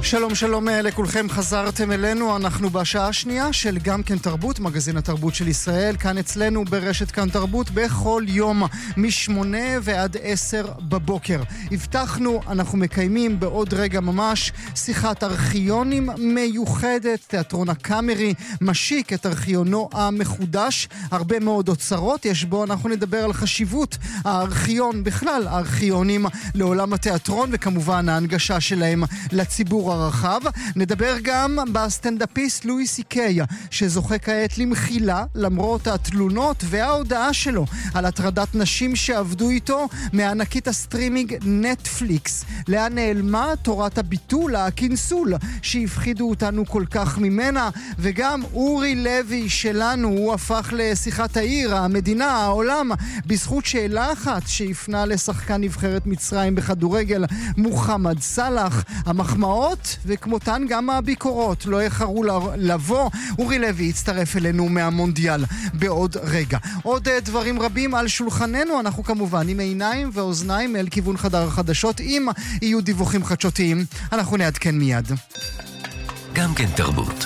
שלום שלום לכולכם, חזרתם אלינו, אנחנו בשעה השנייה של גם כן תרבות, מגזין התרבות של ישראל, כאן אצלנו ברשת כאן תרבות בכל יום מ8 ועד 10 בבוקר. הבטחנו, אנחנו מקיימים בעוד רגע ממש שיחת ארכיונים מיוחדת, תיאטרון הקאמרי משיק את ארכיונו המחודש, הרבה מאוד אוצרות יש בו, אנחנו נדבר על חשיבות הארכיון, בכלל הארכיונים לעולם התיאטרון וכמובן ההנגשה שלהם לציבור הרחב. נדבר גם בסטנדאפיסט לואי סי קיי שזוכה כעת למחילה למרות התלונות וההודעה שלו על הטרדת נשים שעבדו איתו מענקית הסטרימינג נטפליקס. לאן נעלמה תורת הביטול, הכינסול שהפחידו אותנו כל כך ממנה? וגם אורי לוי שלנו, הוא הפך לשיחת העיר, המדינה, העולם, בזכות שאלה אחת שהפנה לשחקן נבחרת מצרים בכדורגל מוחמד סלאח. המחמאות וכמותן גם הביקורות לא יחרו לבוא. אורי לוי יצטרף אלינו מהמונדיאל בעוד רגע. עוד דברים רבים על שולחננו, אנחנו כמובן עם עיניים ואוזניים אל כיוון חדר החדשות. אם יהיו דיווחים חדשותיים אנחנו נעדכן מיד. גם כן תרבות.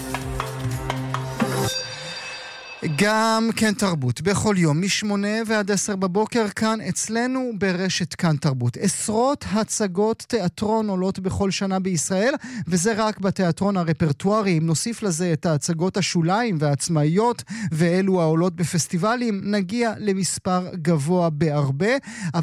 גם כן תרבות, בכל יום, מ8 ועד 10 בבוקר, כאן אצלנו ברשת כאן תרבות. עשרות הצגות תיאטרון עולות בכל שנה בישראל, וזה רק בתיאטרון הרפרטוארי. אם נוסיף לזה את ההצגות השוליים והעצמאיות, ואלו העולות בפסטיבלים, נגיע למספר גבוה בהרבה.